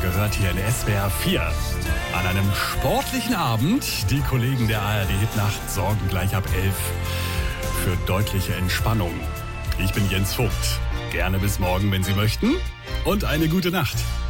gehört hier in SWR 4. An einem sportlichen Abend, die Kollegen der ARD Hitnacht sorgen gleich ab 11 für deutliche Entspannung. Ich bin Jens Vogt. Gerne bis morgen, wenn Sie möchten. Und eine gute Nacht.